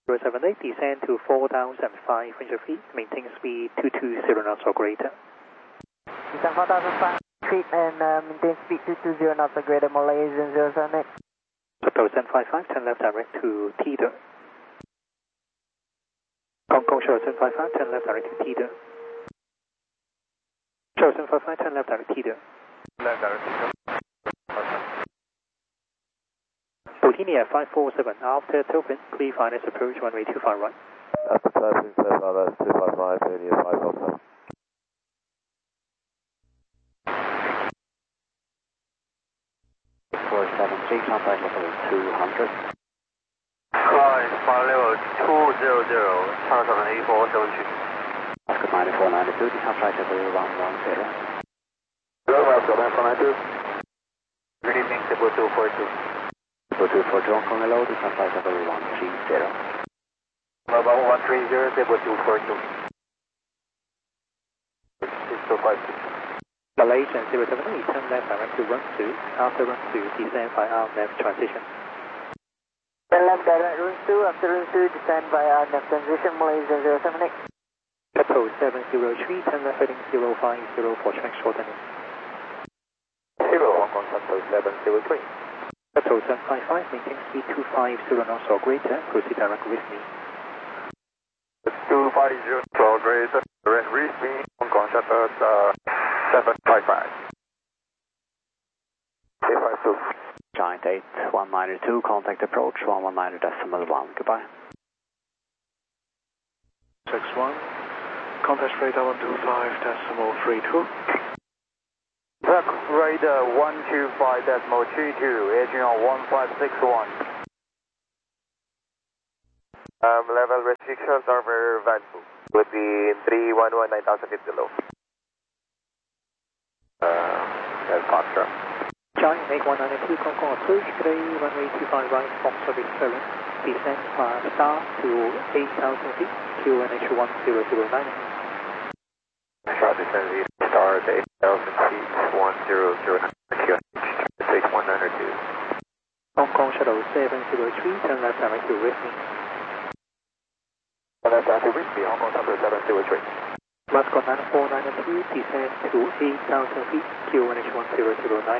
078, descend to 4,500 feet, maintain speed 220 knots or greater. Descend 4,500 feet and maintain speed 220 knots or greater, Malaysian 078. Suppose 755, turn left direct to Teeter. Hong Kong Shuttle 755, turn left direct to Teeter. Shuttle 755, turn left direct to Teeter. Left direct Teeter. Bohemia 547, after Topin, clear finance approach runway 25 right. After passing 255, Bohemia 547. Contact level 200. Flight level 200, Channel 78472. Oscar 9492, descent flight level 110. Hello, Oscar 9492. Good evening, Cebu 242. Cebu 242, Hong Kong hello, descent flight level 130. Level 130, Cebu 242. 6256. Malaysian 078, turn left direct to run 2. After run 2, descend by arm left transition. Turn left direct run 2, after run 2, descend by arm left transition, Malaysian 078. Shuttle 703, turn left heading 050 for track shortening. 0, Hong Kong Shuttle 703. Shuttle 755, maintain speed 250 knots or greater, proceed direct with me. 250 or greater, direct with me, Hong Kong Shuttle 755. 852. Giant 8192, contact approach 119.1, goodbye. 61, contact straight 125.32. Track radar 125.32, edging on 1561. Level restrictions are very valuable. Would be 311 9,000 feet below. That's Foxtrot. Giant 8192, Hong Kong approach, today runway 25 right, Foxtrot 7, descend star to 8,000 feet, QNH 1009. Shot descend star to 8,000 feet, 1009, QNH 6192. Hong Kong Shuttle 703, turn left direct to Whitney. Left direct to Whitney, Hong Kong Shuttle 703. Moscow 9492, descend to 8,000 feet, QNH 1009.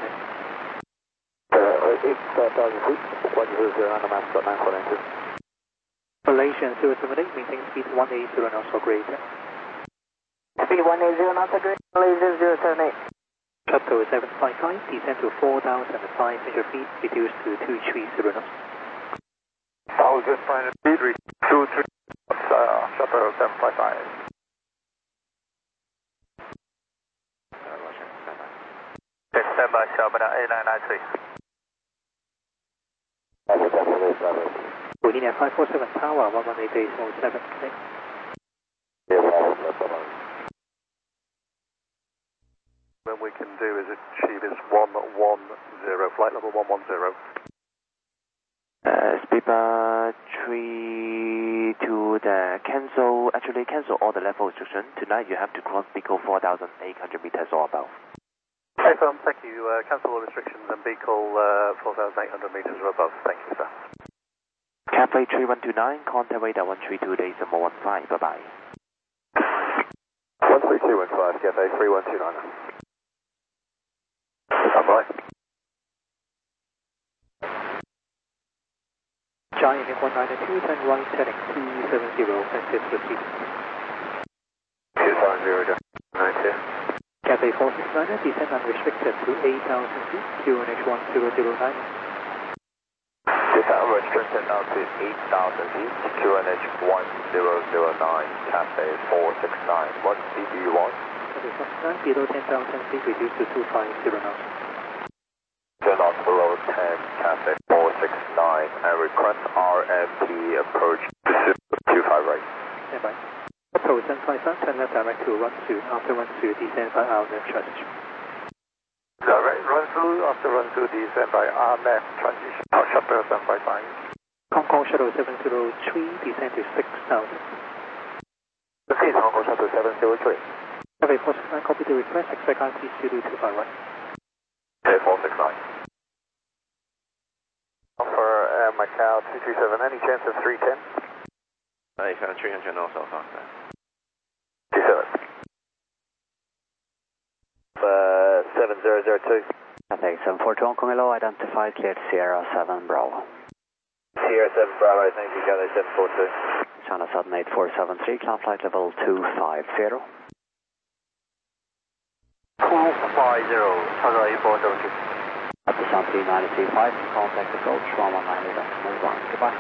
8,000 feet, 1009, Moscow 9492. Malaysian 078, maintain speed 180 knots or greater. Speed 180 knots or greater, Malaysian 078. Shuttle 755, descend to 4,500 feet, reduce to 230 knots. 1,500 feet, reach 23 knots, Shuttle 755. Stand by, Shabana 8993. Bohemia 547, tower 118.07. What we can do is achieve is 110, flight level 110. Speed 3 to the cancel all the level restriction. Tonight you have to cross Pico 4,800 meters or above. Excellent, thank you. Cancel all restrictions and Beagle 4,800 meters or above. Thank you, sir. Cathay 3129, contact radar 132, days number 15, bye-bye. 13215, Cathay 3129. Bye-bye. Giant 8192, turn right heading 270, Francisco City. 250, 92. Cathay 469, descend unrestricted to 8,000 feet, QNH 1009. Descend unrestricted now to 8,000 feet, QNH 1009, Cathay 469. What speed do you want? Cathay 469, below 10,000 feet, reduce to 250 knots. 10 knots below 10, Cathay 469, and request RMP approach to 25 right. Stand by. Approach 755, turn left direct to run 2. After run 2, descend by arm left transition. Direct run through, after run through, descend by arm left transition. Shuttle 755. Hong Kong Shuttle 703, descend to 6,000. This is Hong Kong Shuttle 703. Cathay 469, copy the request, expect RT Studio 25 right. Okay, 469. For Macau 227, any chance of 310? found 300 north of us. 27. 7002. Cathay 742 Hong Kong Hello, identified, cleared Sierra 7 Bravo. Sierra 7 Bravo, thank you, Cathay 742. China Southern 8473, climb flight level 250. 250, China 8472. At the Sun 3935, contact approach 119.1, goodbye.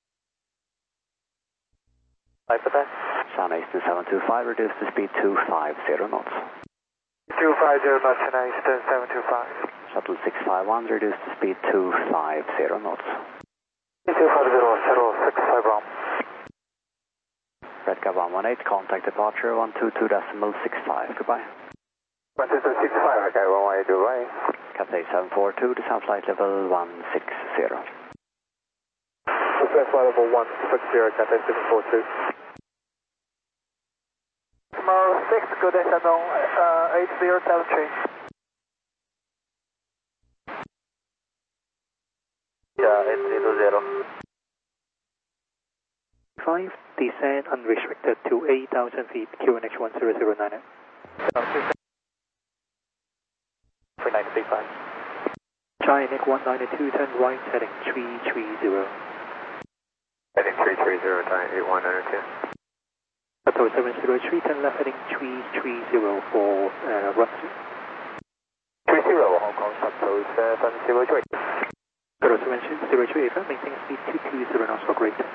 Bye for that. Sun Eastern 725, reduce the speed to 50 knots. 250 knots, China Eastern 725. Shuttle 651, reduce the speed to 50 knots. 250, Shuttle 651. Redcar 118, contact departure 122.65, goodbye. 122.65, okay, 118, goodbye. Cathay 742, descent flight level 160. Descent flight level 160, Cathay 742. Tomorrow 6, good day, Shandong, 8073. Yeah, 8020. 5, descend unrestricted to 8,000 feet, QNH 1009. 3935. China 192, turn right, heading 330. Heading 330, time 8192. Shuttle 703, turn left, heading 330 for run 30, Hong Kong, Shuttle 703. Shuttle 703, maintain speed 220 knots for greater.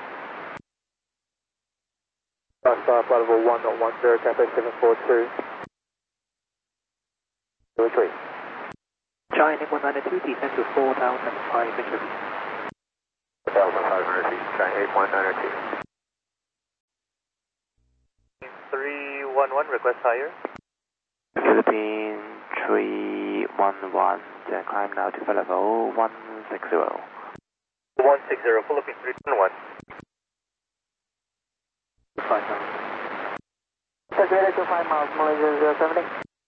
Star flight level 110, Cathay 742. 03. China 192, descend to 4,500 feet. 4,500 feet, China 8192. 311, request higher. Philippine 311, climb now to level 160. 160, Philippine 311. 5 miles. Segway to 5 miles, Malaysia 070.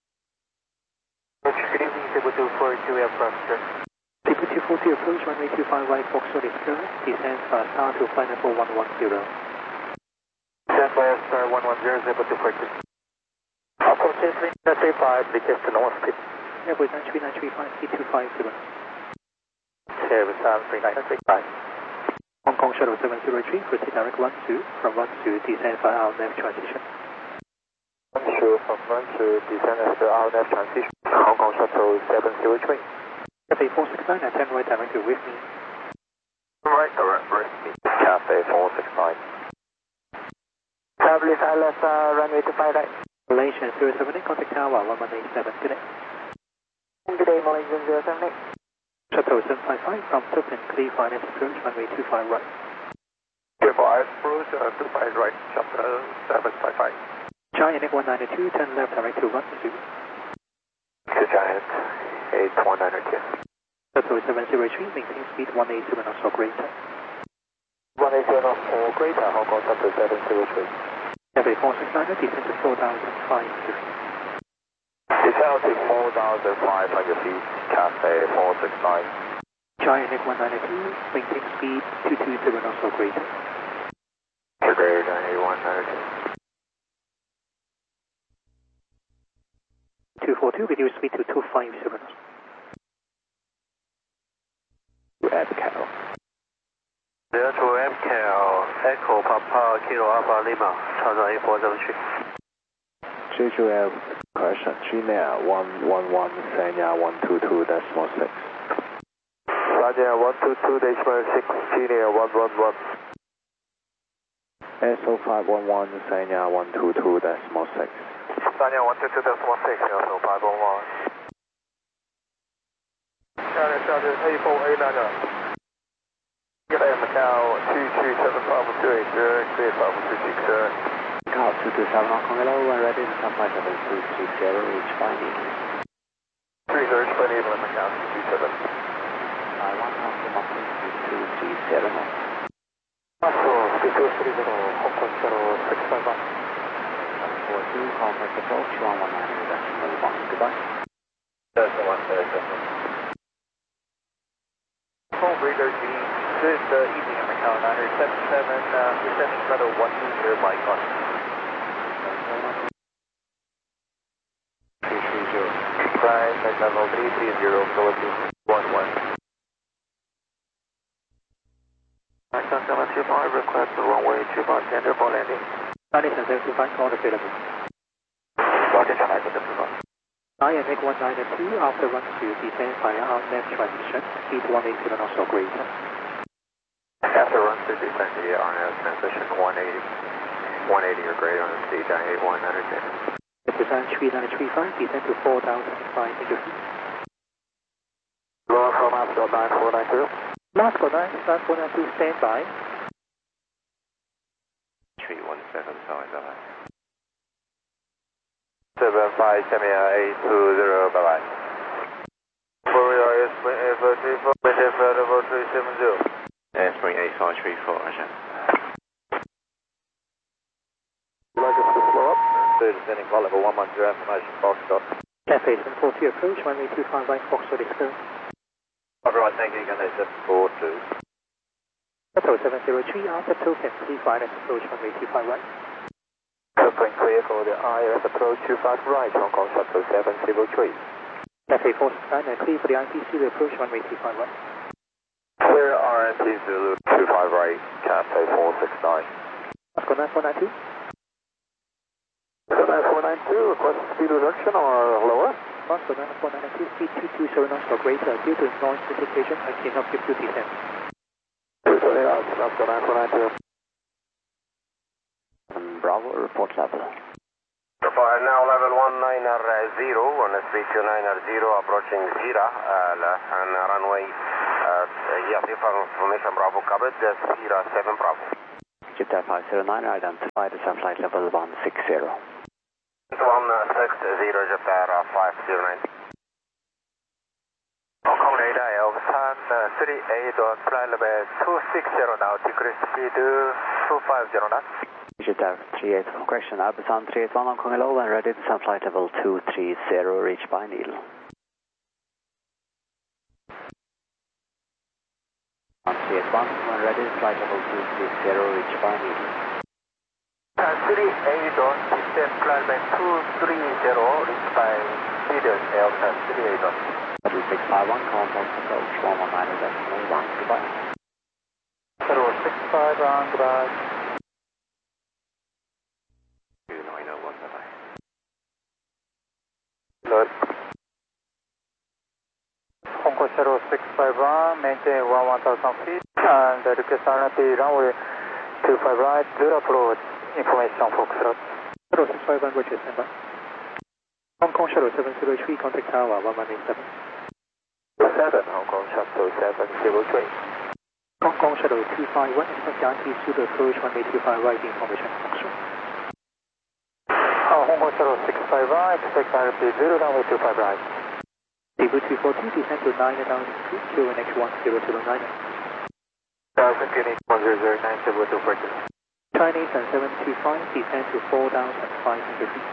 Good evening, Table 242 aircraft, sir. Table 240, approach runway 25 right, Foxtrot is clear. Descend star to flight level 110. Stand by star 110, Table 242. Approach 3935, request to north speed. Airway 93935, feet 250. Service 3935. Hong Kong Shuttle 703, proceed direct 12, from 12, descend for our left transition. 12 from 12, descend after our left transition. Hong Kong Shuttle 703. Cathay 469, attend right directly with me. Right, correct, with me. Cathay 469. Travel is ILS, runway to 5 right. Malaysia 078, contact tower 1187, good day. Good day, Malaysia 078. Shuttle 755 from Dublin, clear finance approach, runway 25 right. Clear for approach, 25 right, Shuttle 755. Giant 192, turn left direct to 12. Giant 8192. Shuttle 703, maintain speed 180 knots or greater. 180 knots or greater, Hong Kong Shuttle 703. Cathay 469, descend to 4,500 feet. Descend to 4,500 feet, Cathay 469. Giant 192, maintain speed 220 knots or greater. Greater than 8192. 242, reduce speed to 250 knots. Echo. There to MKL, Echo Papa Kilo Alpha Lima, China 8473. 3QL, correction, China 111, Sanya 122.6. Sanya 122.6, China 111. SO 511, Sanya 122.6. Sanya 122.6, SO 511. Charlie 8489. Get air Macau 227 clear 526, sir. Macau 227 Hong Kong Hello, and ready to flight level 230, reach 5 meters. 30, Spiny Evelyn Macau 227. 1,230 knots. Muscle 2230, Hong Kong Shuttle 651. 42, contact approach 119.1, goodbye. That's the one, that's the one. Home radar G Good evening, American Airliner 77, descending level 120 by caution. 330. Right, at level 330, Philippines 11. American 725, request the runway 25 tender for landing. Chinese and 75, call available. Roger, China, and make 192 after run to descend via outlet transition, speed 180 knots or greater. After run to descend via RNS transition 180 or greater on the speed 98100. Descend 3935, descend to 4,500 feet. Lower from Ascot 9492. Ascot 9492, stand by. 317, sorry, bye-bye. 75, Semia 820, bye-bye. Korea Spring 834, maintain flight level 370. Spring 8534, Roger. Luggage to slow up. Descending flight level 110, information Foxtrot. Cafe 740 approach, runway 25 right, Foxtrot Express. Alright, thank you, Gunday 742. Hotel 703, after token, please right approach, runway 25 right. Airplane clear for the ILS approach 25 right, Hong Kong Shuttle 703. Cafe 469, and clear for the IPC approach, runway 25 right. Clear RNT Zulu 25 right, Cafe 469. Ascot 9492. Ascot 9492, request speed reduction or lower? Ascot 9492, speed 220 knots or greater. Due to noise mitigation, I cannot give you descent. 220 knots, Ascot 9492. Bravo, report level. Now level 190 on the speed 290 approaching Zira and runway information Bravo covered, Zira 7 Bravo. Jupiter 509, identify the flight level 160. 160, Jupiter 509. Hong Kong radar Elsan 38 on flight level 260 now, decrease speed 250 knots. Jupiter 38, correction, Abusan 381 Hong Kong hello and ready to descend flight level 230, reach by Needle. 381, when ready, flight level 230, reach by Needle. 38 on descend flight level 230, reach by Needle, Elsan 38 on. 651, contact approach 119.1, goodbye. 065 on, goodbye. 2901, bye-bye. Good. Hong Kong Shuttle 651, maintain 11,000 feet, and request RNT runway 25 right, zero approach, information Foxtrot. Shuttle 651, Roger, stand by. Hong Kong Shuttle 703, contact tower 1187. 7, Hong Kong Shuttle 703. Hong Kong Shuttle 251, expect the IP pseudo approach 125 right, information Foxtrot. Hong Kong Shuttle 651, expect RP 0, runway 25 right. Table 242, descend to 9,000 feet, QNH 1009. 1009, Table 242. Chinese and 725, descend to 4,500 feet.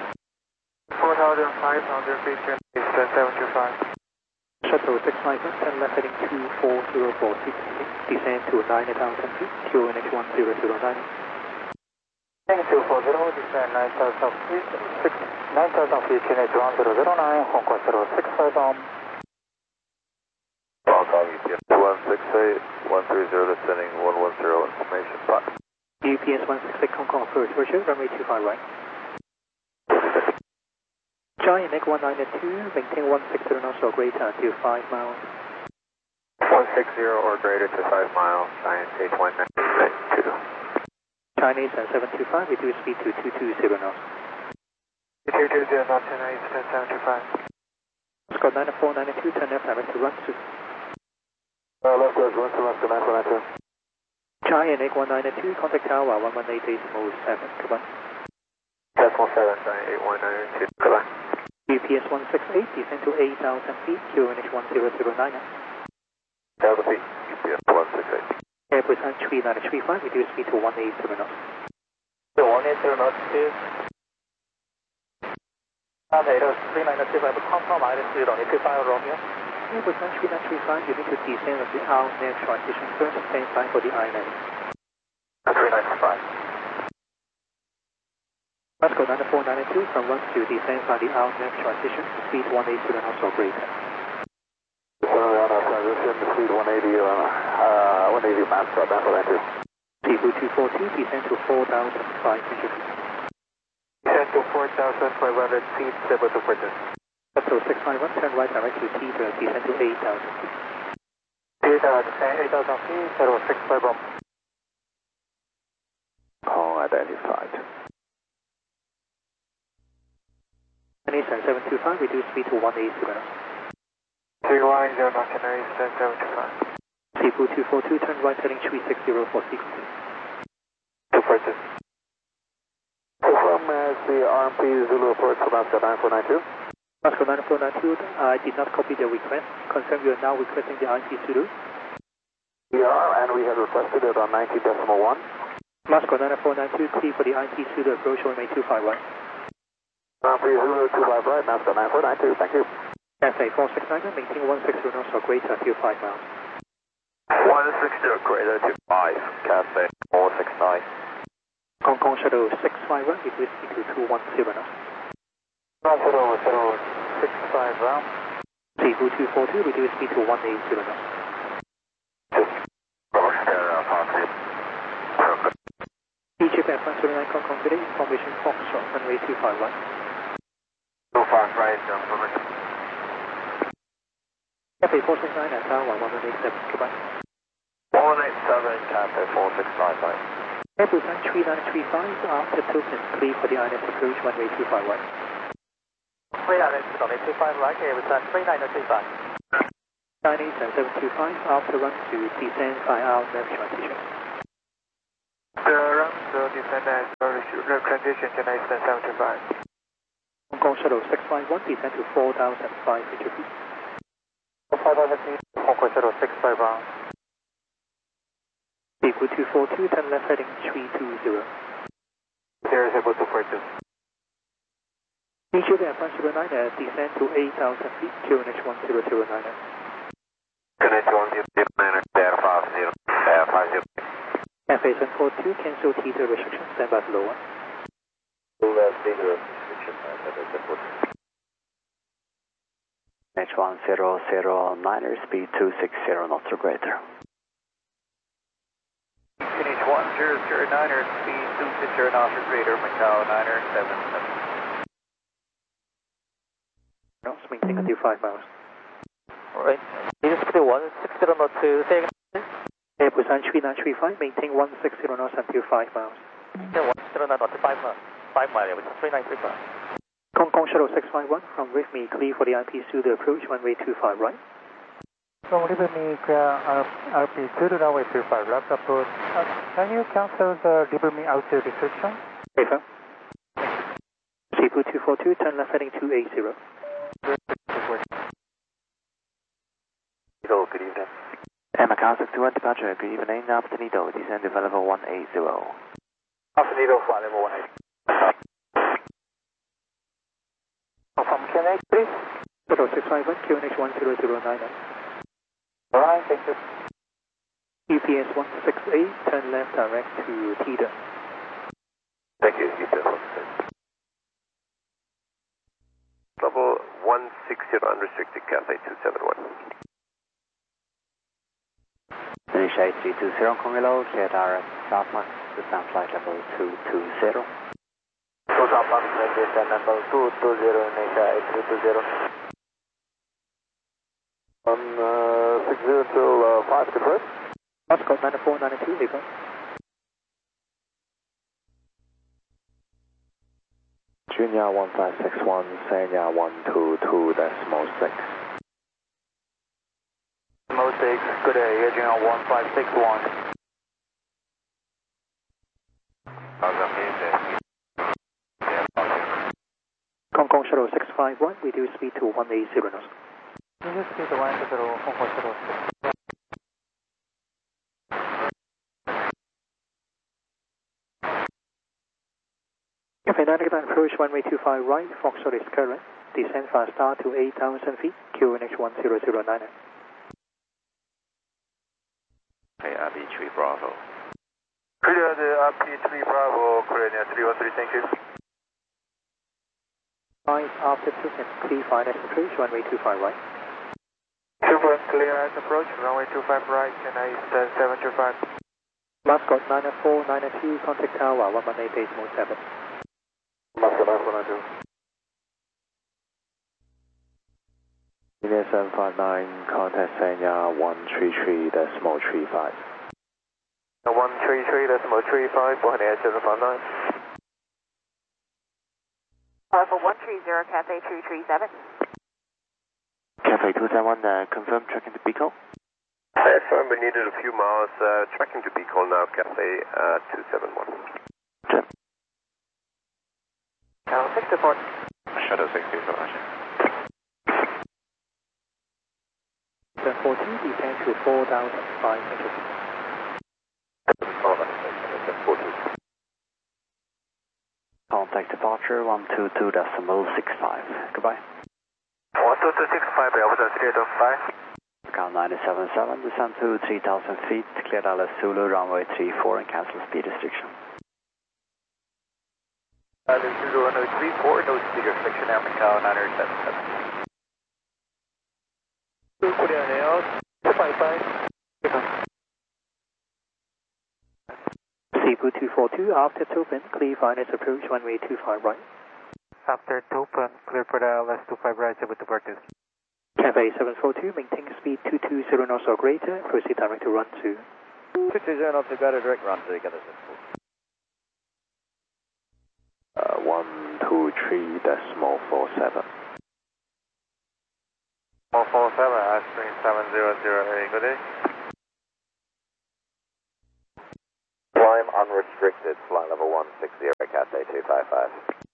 4,500 feet, Chinese 725. Shuttle 651, turn left heading 24046, descend to 9,000 feet, QNH 1009. 240, descend 9,000 feet, 9,000 feet, QNH 1009, Hong Kong Shuttle 651. Hong Kong UPS 168, 130, descending 110, information 5. UPS 168, Hong Kong approach, Roger, runway 25 right. Giant Neck 192, maintain 160 knots or greater until 5 miles. 160 or greater to 5 miles, Giant H192. Chinese and 725, reduce speed to 220 knots. 220 knots, Chinese 725. Ascot 9492, turn left direct to run to. Left goes run to left to 9492. Giant Neck 192, contact tower 118.7, goodbye. Decimal 7, Giant 8192, goodbye. UPS 168, descend to 8,000 feet, QNH 1009. 1,000 feet, UPS 168. Airbus 3935, reduce speed to 180 knots. 180 knots, please. Airbus 3935, confirm ILS 0, 25 Romeo. Airbus 3935, you need to descend at the RNAV transition first, stand by for the INAV. 3935. Moscow 9492, from 1 to descend by the RNAV transition, speed 180 knots or greater. On our transition, speed 180, 180 max, down for 92. Cebu 242, descend to 4,500 feet. Descend to 4,500 feet, Cebu 242. Control 651, turn right direct to T-turn, descend to 8,000 feet. T-turn, 8,000 feet, 0651. Call identified. Eastern 725, reduce speed to 180 knots. 310 Eastern 725. Cebu 242, turn right heading 360 for sequencing. 242. Confirm as the RMP Zulu approach from Moscow 9492. Moscow 9492, I did not copy the request. Confirm you are now requesting the IP Zulu. We are, and we have requested it on 19.1. Moscow 9492, clear for the IP Zulu approach runway 251. RMP Zulu 25 right, Moscow 9492, thank you. Cathay 469, maintain 160 knots or greater to 5 miles. 160 greater to 5, Cathay 469. Hong Kong Shuttle 651, reduce speed to 210 knots. Shuttle 651. Cebu 242, reduce speed to 180 knots. Egypt at 179 Hong Kong today, information Foxtrot, runway 251. 25 right, information. Cathay 469 at Tower 1187, goodbye. 187, Cathay 469, bye. Airbus 3935, after token, clear for the INS approach, runway 251. 3925, right, Airbus 3935. 98725, after run to descend by our nav transition. The run to descend as transition to 98725. Hong Kong Shuttle 651, descend to 4,500 feet. 5,000 feet, Hong Kong Shuttle 651. Cebu 242, turn left heading 320. There is able to purchase. Egypt at 109, descend to 8,000 feet, QNH 1009. QNH 1009, there 50, there 50. Cathay 742, cancel T2 restriction, stand by below 1. Bigger restriction, H1009, speed 260 knots or greater. QNH 1009, speed 260 knots or greater, Macau 977. Knots, maintain until 5 miles. Alright. Speed 160 knots to say again. Airbus 3935, maintain 160 knots until 5 miles. 160 knots to 5 miles. 5 miles, which is 3935. Hong Kong Shuttle 651, from with me, clear for the IP Zulu approach, runway 25 right. From Liberty, RP Zulu runway 25 left approach. Can you cancel the Liberty altitude restriction? Paper. Cebu 242, turn left heading 280. Hello, good evening. Macau 61 departure, good evening, Alpha Nido, descend to level 180. Alpha Nido, flight level 180. From QNH, please. Shuttle 651, QNH 1009. Alright, thank you. UPS 168, turn left direct to Tida. Thank you, UPS 168. Level 160 unrestricted, Cathay 271. Initiate 320 Hong Kong Hello, clear direct Southwest, descend flight level 220. Southwest, descend level 220, initiate 320. 60 till 5, confirm. Moscow 9492, paper. Junior 1561, Senior 122.6. 6, good day, Junior 1561. Hong Kong Shuttle 651, reduce speed to 180 knots. Reduce speed to 180, Hong Kong Shuttle 651. Cathay 99 approach, runway 25 right, Foxtrot is current. descend fast start to 8,000 feet, QNH 1009. Okay, RB3 Bravo. Clear the RP3 Bravo, Korea 313, thank you. 5 after 2 and clear finance approach, runway 25 right. 2 clear as approach, runway 25 right, and I stand 725. Mascot 904, 902, contact tower 118 decimal 7. Mascot 992. Unit 759, contact Sanya 133.35. 133.35, Bohemia 759. Alpha 130, Cathay 237. Cathay 271, confirm tracking to Pico. Firm, we needed a few miles, tracking to Beacon now, Cathay 271. Jim. 64. Shadow 60, so much. 740, descend to 4,500 feet. Contact departure 122.65. Goodbye. 12265, Bravo 385. Count 977, descend to 3,000 feet, clear Dallas Zulu, runway 34 and cancel speed restriction. Zulu runway 34, no speed restriction, now Macau 977. Korea Air, 255. Cebu 242, after 2 pin, clear finance approach, runway 25 right. After 2 clear for the LS25 right, Cebu 242. Cathay 742, maintain speed 220 knots or greater, proceed direct to run 2. 220 knots or greater, direct run to together. 123.47. 447, Aspirin 7008, good day. Climb unrestricted, flight level 160, Cathay 255.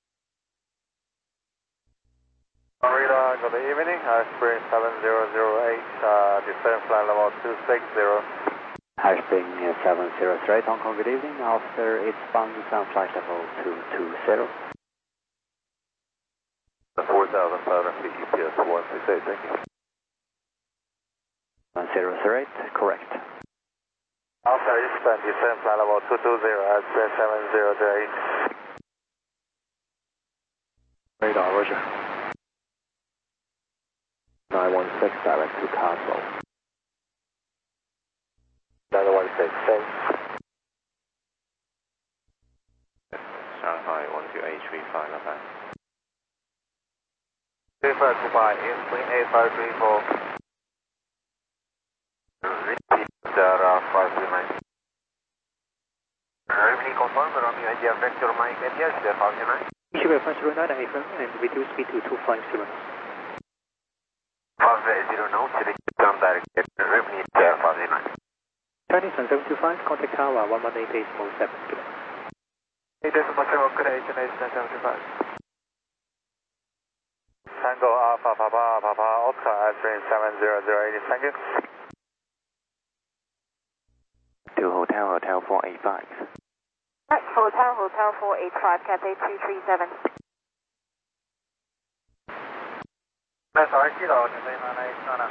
Radar, good evening, Aspirin 7008, descend flight level 260. Hashping 703, Hong Kong, good evening. After it's bound descend flight level 220. 4,500 feet, UPS 168, thank you. 1008, correct. After Eastern, descend flight level 220, Aspirin 7008. Radar, roger. 916, direct to Castle. 916, thanks. Shanghai 12835, not bad. 3525, Eastern 8534. Repeat, Dara 529. Repeat confirm, Romeo India Vector Mike India, 529. Issue reference 09 AFM and reduce speed to 250 knots. 580 knots, return direct, repeat, 529. Chinese 725, contact tower 118 decimal 7. 8 decimal 7, good 8 and 875. Tango Alpha Papa Oscar, Aspirin 7008, thank you. To Hotel 485. Hotel 485, Cathay 237. SR Kilo, Nana.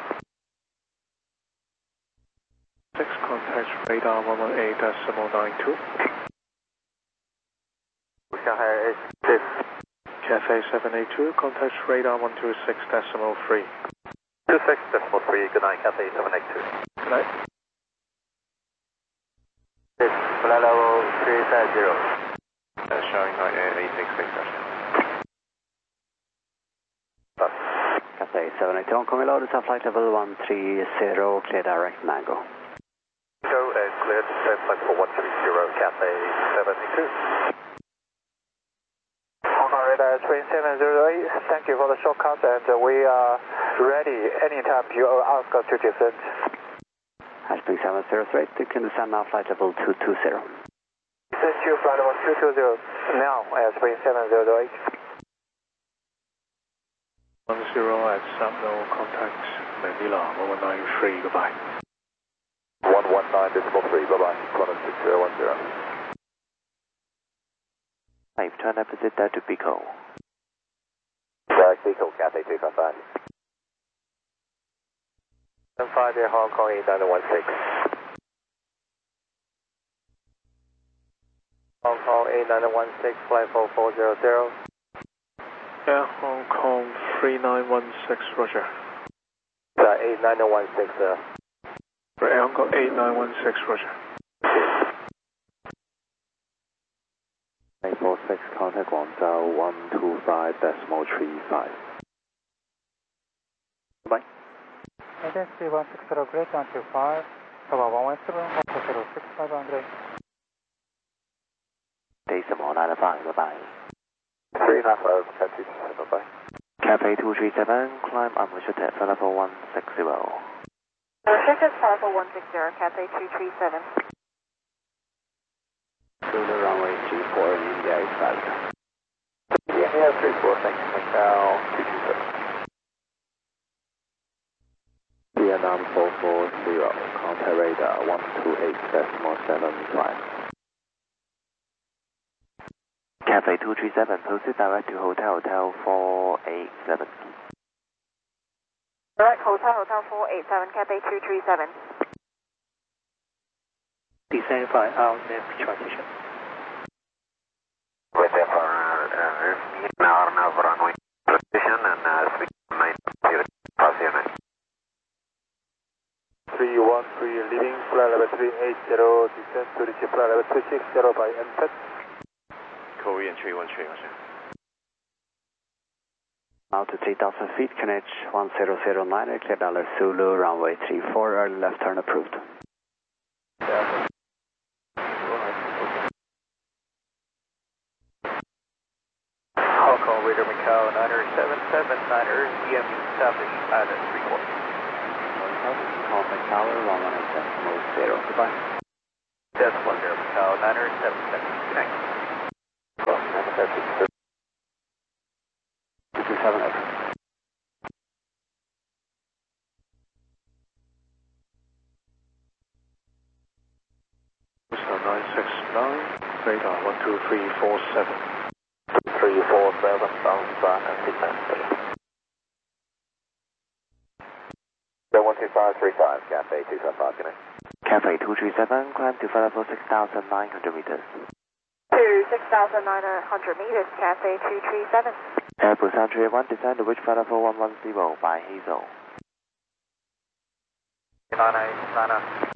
6 contact radar 118.92. Shanghai H6. Cathay 782, contact radar 126.3. 26.3, good night, Cathay 782. Good night. Flight level 350. Showing 866. Cathay 782, Hong Kong, low, descend flight level 130, clear direct Mango. Go and clear descent flight for 130, Cathay 782. Radar 708, thank you for the shortcut, and we are ready anytime you ask us to descend. Hashping 703, you can descend now flight level 220. Descend to flight level 220, now Aspirin 708. 10 at Subno, contact Manila 193, goodbye. 119.3, bye-bye, Qantas 6010. 5, turn opposite that to Pico. Back Eagle, Cathay 255. 5 Air Hong Kong 8916. Hong Kong 8916, flight 4400. Air Hong Kong 3916, roger. 8916, Air Hong Kong 8916, roger. 846, contact Guangzhou 125.35. Bye. Intensity 160, great 125, Tower 117, 106,500. Decimal 95, bye-bye. 395, Cathay 257, bye. Cathay 237, climb unrestricted, flight level 160. Restricted flight level 160, Cathay 237. Zulu runway 34 in India is valid. Yeah, 34, thanks, Macau 227. Vietnam 440, contact radar 128.75. Cathay 237, proceed direct to Hotel 487. Direct Hotel 487, Cathay 237. Descend by our left transition. With the now runway position and speed 90, pass unit. 313, leaving flight level 380, descend to reach flight level 260 by MPET. Korean 313, roger. Now to 3,000 feet, Canage 1009, clear Dallas Zulu, runway 34, early left turn approved. Yeah. Hong Kong Radar Macau 977, EMU established at 34. Contact tower 118.0, goodbye. Decimal 0 Macau 977, good night. 227 over. Mr. 969, radar 12347. 347, bound back and descend. 12535, Cathay 255, good night. Cathay 237, climb to flight level 6,900 meters. To 6,900 meters, Cathay 237. Air Busan 381, descend to reach flight level 110 by Hazel. 989.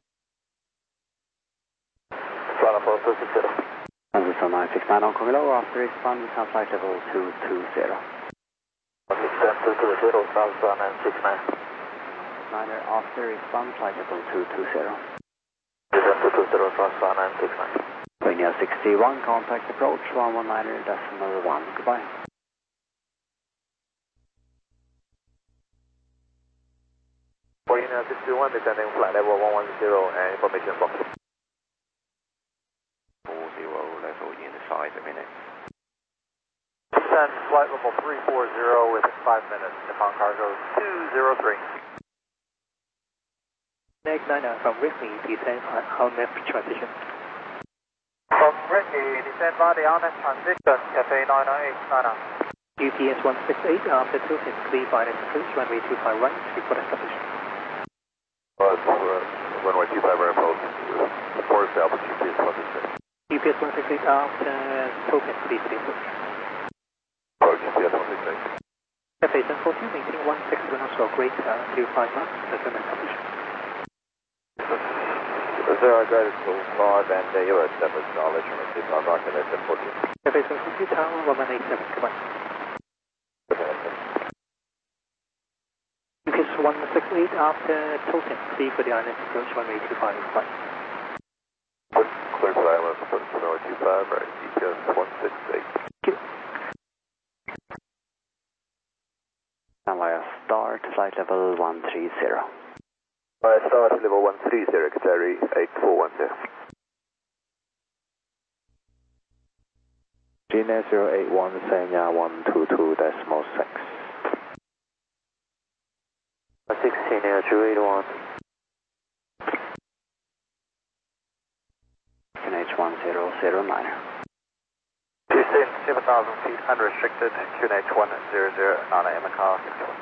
Flight level 260. And this is 969 Hong Kong Below, after expand, descend flight level 220. 220, southbound 969. Niner, after expand, flight level 220. Descend to 20, southbound 969. Linear 61, contact approach 119.1, goodbye. Linear 61, descending flight level 110 and information box. 40 level in 5 minutes. Descend flight level 340 within 5 minutes, Nippon cargo 203. Next 9 from Whitney, descend by our left transition. From Whitney, descend by the honest transition, Cathay 998, UPS 168, after tilting, clear by the approach, runway 25 right, report establishment. Runway 25 right, approach, report established, UPS 168. UPS 168, after tilting, clear for the approach. Approach, UPS 168. Cathay 742, maintain 16 knots, great 25 knots, return establishment. Zero guided to 5 and you established knowledge from the Signal Rocket at 742. Cathay 742, tower 1187, goodbye. UPS 168, after tilting, clear for the island approach, runway 25, goodbye. Clear for the island approach, runway 25, right, UPS 168. Thank you. Himalaya start, flight level 130. Start level 130, Cathay 8410. GNS 081, Sanya 122.6. 16 281. Canage 1009. 26 Wind 7,000 feet, unrestricted, QNH 100, Nana MCAR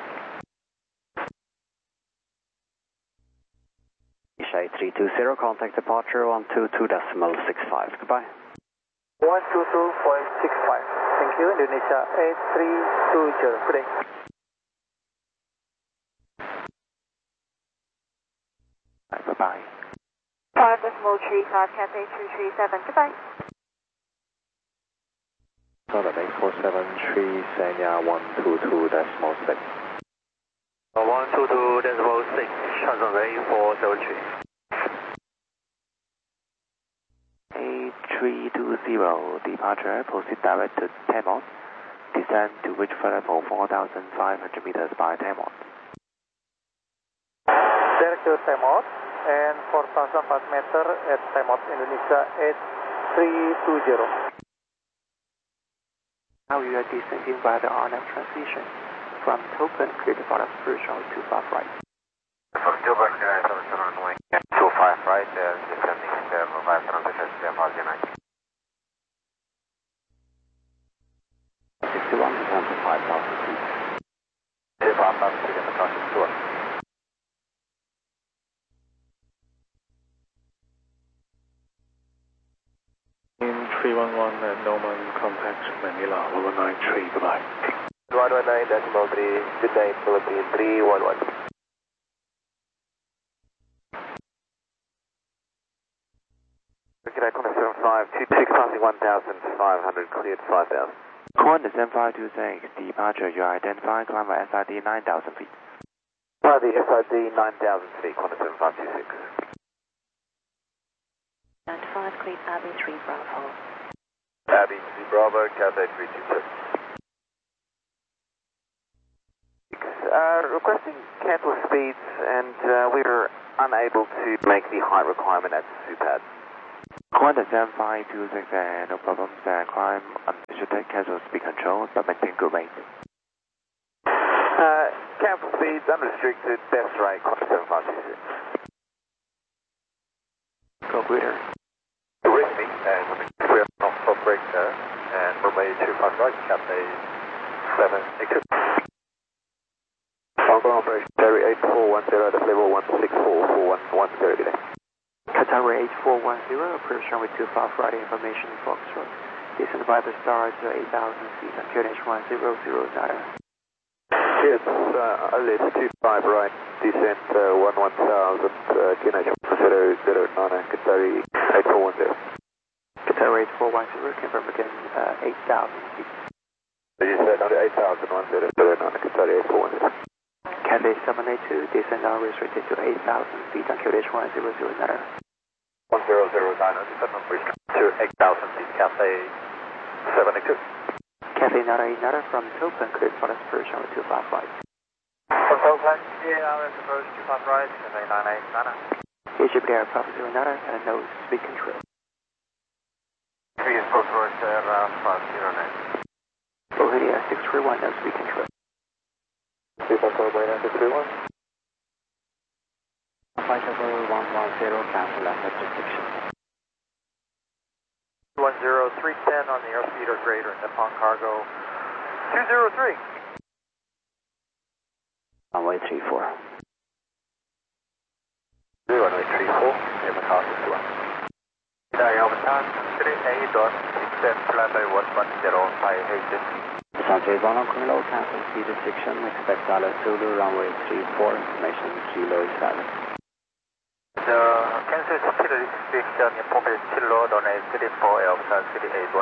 61. Isha 320, contact departure 122.65. Goodbye. 122.65. Thank you. Indonesia 8320. Good day. Bye-bye. 5.35, Cathay 237. Goodbye. Southern 847, Sanya 122.6. 122.6, Shanghai 473. 8320, departure, proceed direct to Tamon. Descend to reach level 4,500 meters by Tamon. Direct to Temot and 4,005 meter at Temot, Indonesia 8320. Now you are descending via the RNAV transmission. From Topen, clear the bottom approach on 25 right. From Gilbert, 25 right, descending in the 5 transition, 61, descend to 5,000 feet. 5,000 feet in the crossing tour. In 311 at Norman, contact Manila 193, goodbye. 119.3, good night, Philippine 311. Good night, 7526, passing 1,500, cleared 5,000. Qantas M526, departure, you are identified, climb by SID 9,000 feet. By the SID 9,000 feet, Qantas 7526. 95, clear Abbey 3 Bravo. Abbey 3 Bravo, Cathay 326. Requesting cancel speeds, and we were unable to make the height requirement at SUPAD. Qantas M526, no problems, climb unrestricted, cancel speed control, but maintain good range. Cancel speeds, unrestricted, best rate, Qantas 7526. Go greater. With me, and we're off top brake there, and runway 25 right, Cathay 782. Hong operation, Terry 8410, that's level 1644110 today. Qatar 8410, approach runway 25 right, information Foxtrot. Descend by the stars 8,000 feet on QNH 1009. Yes, OLED 25 right, descent 11,000, QNH 009, Qatar 8410. Qatar 8410, confirm again 8,000 feet. You said under 8,000, 1009, Qatar 8410. Cathay 782, descend unrestricted to 8,000 feet on QNH 1009. 1009, descend unrestricted to 8,000 feet, Cathay 782. Cathay Nara Nara from Topen, cleared for approach on 25 right. From Topen, CARS approach 25 right, Cathay 98 Nana. Egypt Aircraft 0 Nara, and no speed control. 3 is booked for around 509. Bohemia 631, no speed control. 2 Buffalo Boy 931. Flight level 110, cancel landed restriction. 10310 on the airspeed or greater, Nippon Cargo 203. Runway 34. Runway 34, Yamaha 61. Yamaha 38 dot, extend flight by 110, high Haitian. Sanjay Bono, Kilo, cancel speed restriction, expect Dallas Zulu, runway 34, information Kilo is valid. Cancel speed restriction, information Kilo, runway 34, Alpha 381.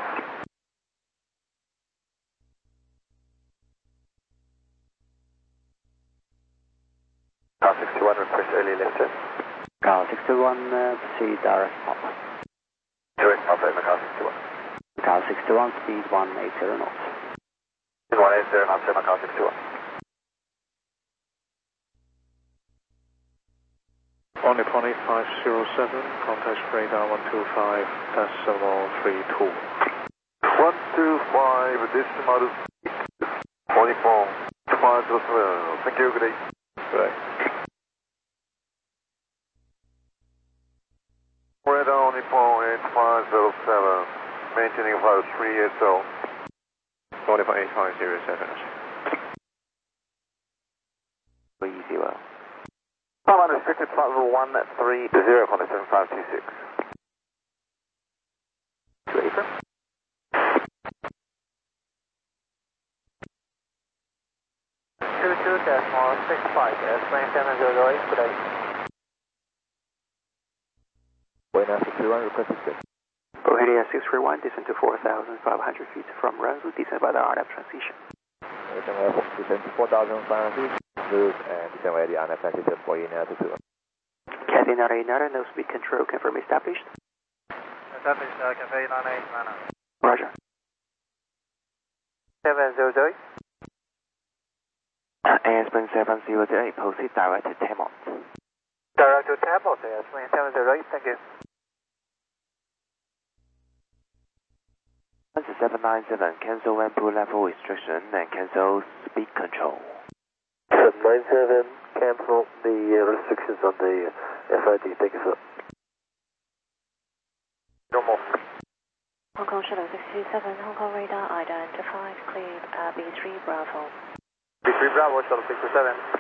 61, request early left turn. Car 61, proceed direct pop. Direct pop, Car 61. Car 61, speed 180 knots. 180 knots, Car 61. On Nippon 8507, contact radar 125.732. 125, decimal 24, 507. Thank you, good day. Good day. Radar Nippon 8507, maintaining about 380. 458507. 30. Flight restricted flight level 130, Honda 7526. To April. 22-65, airplane 708, good day. Buenas 631, request is good. Bohemia 631, descend to 4,500 feet from runway, descend by the RF transition. Descend to 4,500 feet, smooth, and descend by the RF transition for United altitude. Cathay 989, no speed control, confirm established. Established, Cathay 989. Roger. 700. Airplane 708, proceed direct to Tamot. Direct to Tampa, airplane 708, thank you. 797, cancel and pull level restriction and cancel speed control. 797, cancel the restrictions on the FID, thank you sir. Normal. Hong Kong Shuttle 627, Hong Kong radar identified, cleared B3 Bravo. B3 Bravo, Shuttle 627.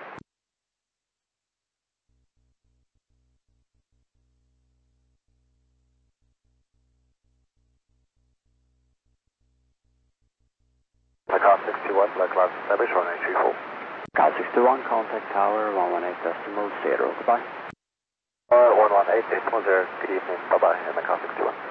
Car 61, Black Cloud established, 1834. Car 61, contact tower 118.0, goodbye. 118.0, good evening, bye bye, and the Car 61.